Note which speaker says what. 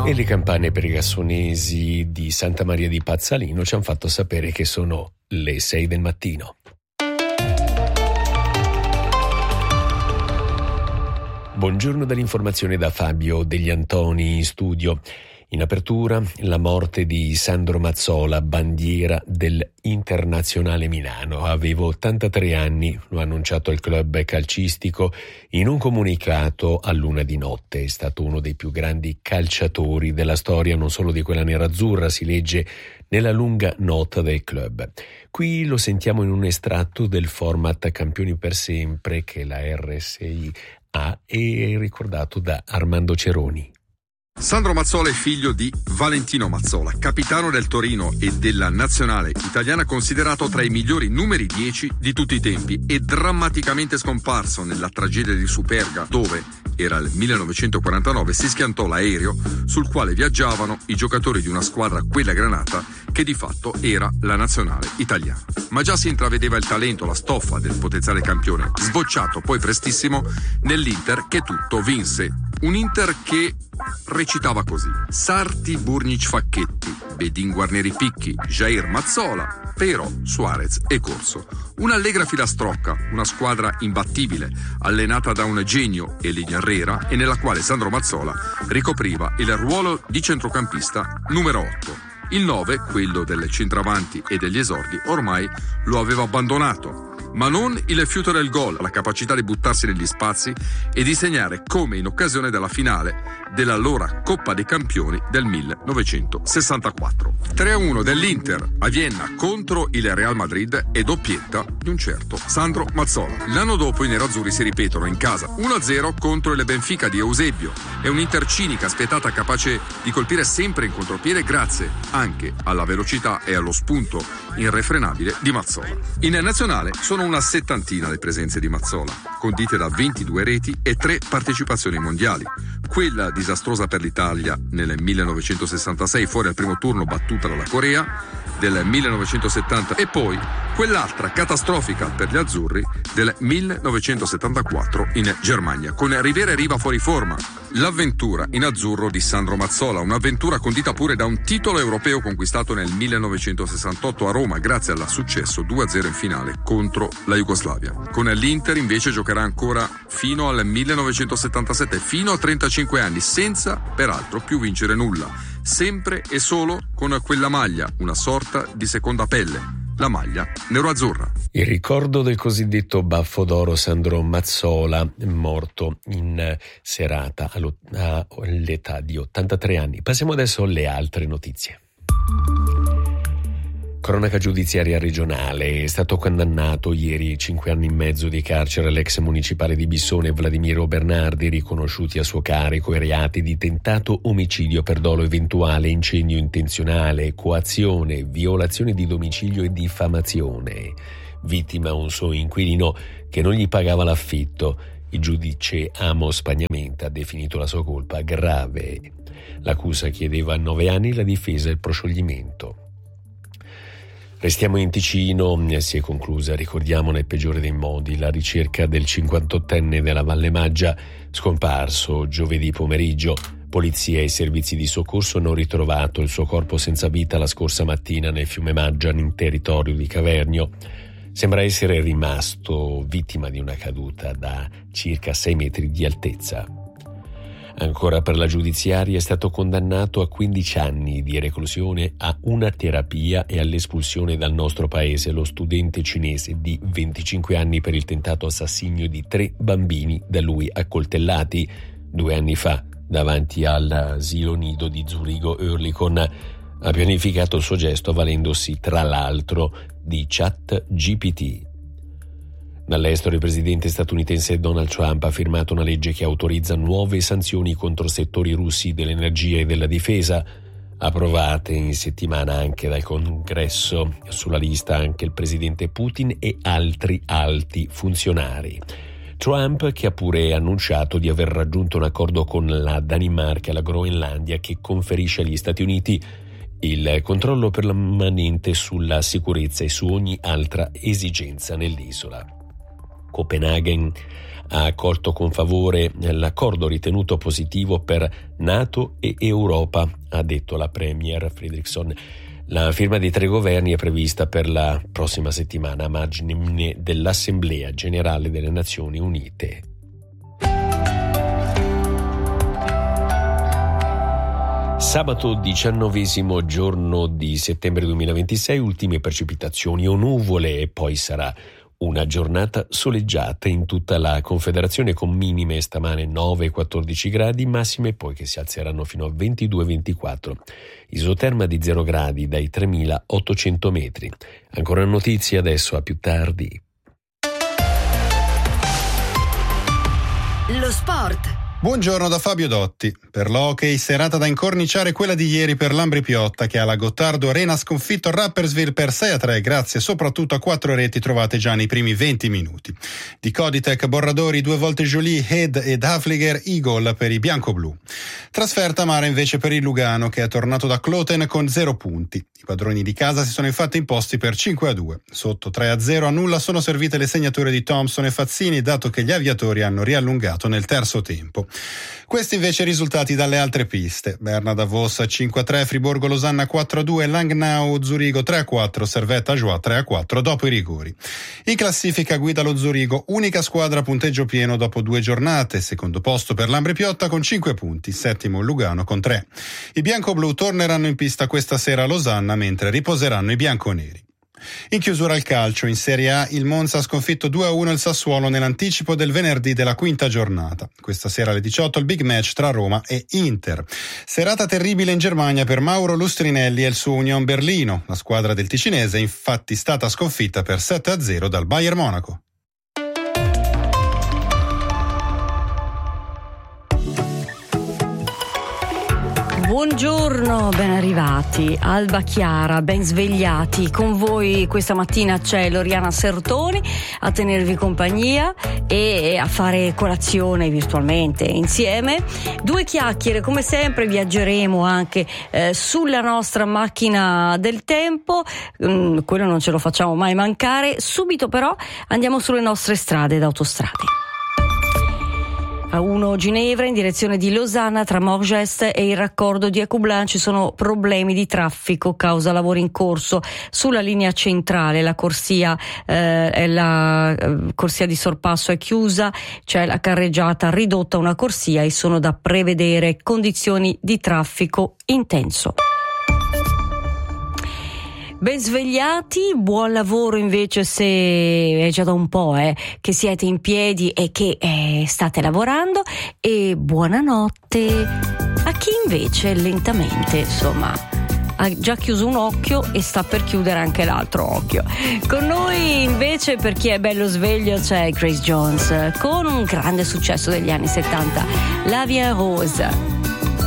Speaker 1: E le campane per i gassonesi di Santa Maria di Pazzalino ci hanno fatto sapere che sono le 6 del mattino. Buongiorno dall'informazione da Fabio Degli Antoni in studio. In apertura, la morte di Sandro Mazzola, bandiera del Internazionale Milano. Aveva 83 anni, lo ha annunciato il club calcistico in un comunicato a luna di notte. È stato uno dei più grandi calciatori della storia, non solo di quella nerazzurra, si legge nella lunga nota del club. Qui lo sentiamo in un estratto del format Campioni per sempre che la RSI ha e ricordato da Armando Ceroni.
Speaker 2: Sandro Mazzola è figlio di Valentino Mazzola, capitano del Torino e della nazionale italiana, considerato tra i migliori numeri 10 di tutti i tempi e drammaticamente scomparso nella tragedia di Superga, dove, era il 1949, si schiantò l'aereo sul quale viaggiavano i giocatori di una squadra, quella granata, che di fatto era la nazionale italiana. Ma già si intravedeva il talento, la stoffa del potenziale campione, sbocciato poi prestissimo nell'Inter che tutto vinse. Un Inter che recitava così: Sarti, Burnic, Facchetti, Bedin, Guarneri, Picchi, Jair, Mazzola, Pero, Suarez e Corso. Un'allegra filastrocca, una squadra imbattibile, allenata da un genio, Eligio Herrera, e nella quale Sandro Mazzola ricopriva il ruolo di centrocampista numero 8. Il 9, quello del centravanti e degli esordi, ormai lo aveva abbandonato. Ma non il fiuto del gol, la capacità di buttarsi negli spazi e di segnare, come in occasione della finale dell'allora Coppa dei Campioni del 1964. 3-1 dell'Inter a Vienna contro il Real Madrid e doppietta di un certo Sandro Mazzola. L'anno dopo i nerazzurri si ripetono in casa 1-0 contro il Benfica di Eusebio. È un'Inter cinica, spietata, capace di colpire sempre in contropiede grazie anche alla velocità e allo spunto irrefrenabile di Mazzola. In nazionale sono una settantina le presenze di Mazzola, condite da 22 reti e 3 partecipazioni mondiali. Quella disastrosa per l'Italia nel 1966, fuori al primo turno, battuta dalla Corea, del 1970, e poi quell'altra catastrofica per gli azzurri del 1974 in Germania, con Rivera e Riva fuori forma. L'avventura in azzurro di Sandro Mazzola, un'avventura condita pure da un titolo europeo conquistato nel 1968 a Roma grazie al successo 2-0 in finale contro la Jugoslavia. Con l'Inter invece giocherà ancora fino al 1977, fino a 35 anni, senza peraltro più vincere nulla, sempre e solo con quella maglia, una sorta di seconda pelle, la maglia nero-azzurra.
Speaker 1: Il ricordo del cosiddetto baffo d'oro Sandro Mazzola, morto in serata all'età di 83 anni. Passiamo adesso alle altre notizie. Cronaca giudiziaria regionale. È stato condannato ieri 5 anni e mezzo di carcere l'ex municipale di Bissone Vladimiro Bernardi, riconosciuti a suo carico i reati di tentato omicidio per dolo eventuale, incendio intenzionale, coazione, violazione di domicilio e diffamazione. Vittima un suo inquilino che non gli pagava l'affitto. Il giudice Amos Pagnamenta ha definito la sua colpa grave. L'accusa chiedeva 9 anni, la difesa il proscioglimento. Restiamo in Ticino, si è conclusa, ricordiamo nel peggiore dei modi, la ricerca del 58enne della Valle Maggia, scomparso giovedì pomeriggio. Polizia e servizi di soccorso hanno ritrovato il suo corpo senza vita la scorsa mattina nel fiume Maggia, in territorio di Cavernio. Sembra essere rimasto vittima di una caduta da circa 6 metri di altezza. Ancora per la giudiziaria è stato condannato a 15 anni di reclusione, a una terapia e all'espulsione dal nostro paese lo studente cinese di 25 anni per il tentato assassinio di 3 bambini da lui accoltellati 2 anni fa davanti all'asilo nido di Zurigo Oerlikon. Ha pianificato il suo gesto avvalendosi tra l'altro di ChatGPT. Dall'estero il presidente statunitense Donald Trump ha firmato una legge che autorizza nuove sanzioni contro settori russi dell'energia e della difesa, approvate in settimana anche dal Congresso. Sulla lista anche il presidente Putin e altri alti funzionari. Trump, che ha pure annunciato di aver raggiunto un accordo con la Danimarca e la Groenlandia che conferisce agli Stati Uniti il controllo permanente sulla sicurezza e su ogni altra esigenza nell'isola. Copenaghen ha accolto con favore l'accordo ritenuto positivo per NATO e Europa, ha detto la Premier Fredriksson. La firma di 3 governi è prevista per la prossima settimana a margine dell'Assemblea Generale delle Nazioni Unite. Sabato 19 giorno di settembre 2026, ultime precipitazioni o nuvole e poi sarà una giornata soleggiata in tutta la Confederazione con minime stamane 9-14 gradi, massime poi che si alzeranno fino a 22-24. Isoterma di 0 gradi dai 3.800 metri. Ancora notizie adesso, a più tardi.
Speaker 3: Lo sport.
Speaker 4: Buongiorno da Fabio Dotti. Per l'hockey, serata da incorniciare quella di ieri per l'Ambri Piotta, che alla Gottardo Arena ha sconfitto Rapperswil per 6-3, grazie soprattutto a 4 reti trovate già nei primi 20 minuti. Di Coditec, Borradori, 2 volte Jolie, Head ed Hafliger, i gol per i bianco-blu. Trasferta amara invece per il Lugano, che è tornato da Kloten con 0 punti. I padroni di casa si sono infatti imposti per 5-2. Sotto 3-0 a nulla sono servite le segnature di Thompson e Fazzini, dato che gli aviatori hanno riallungato nel terzo tempo. Questi invece risultati dalle altre piste: Berna Davos 5-3, Friburgo Losanna 4-2, Langnau Zurigo 3-4, Servette Joie 3-4 dopo i rigori. In classifica guida lo Zurigo, unica squadra a punteggio pieno dopo 2 giornate, secondo posto per l'Ambri Piotta con 5 punti, settimo il Lugano con 3. I bianco-blu torneranno in pista questa sera a Losanna, mentre riposeranno i bianconeri. In chiusura al calcio, in Serie A il Monza ha sconfitto 2-1 il Sassuolo nell'anticipo del venerdì della quinta giornata. Questa sera alle 18 il big match tra Roma e Inter. Serata terribile in Germania per Mauro Lustrinelli e il suo Union Berlino. La squadra del ticinese è infatti stata sconfitta per 7-0 dal Bayern Monaco.
Speaker 3: Buongiorno, ben arrivati, alba chiara, ben svegliati. Con voi questa mattina c'è Loriana Sertoni a tenervi compagnia e a fare colazione virtualmente insieme. 2 chiacchiere, come sempre viaggeremo anche sulla nostra macchina del tempo, quello non ce lo facciamo mai mancare. Subito però andiamo sulle nostre strade ed autostrade. A1 Ginevra in direzione di Losanna tra Morges e il raccordo di Ecoublanc ci sono problemi di traffico causa lavori in corso sulla linea centrale. La corsia di sorpasso è chiusa, c'è la carreggiata ridotta a una corsia e sono da prevedere condizioni di traffico intenso. Ben svegliati, buon lavoro invece se è già da un po' che siete in piedi e che state lavorando, e buonanotte a chi invece lentamente, insomma, ha già chiuso un occhio e sta per chiudere anche l'altro occhio. Con noi invece, per chi è bello sveglio, c'è Grace Jones con un grande successo degli anni 70, La Vie Rose.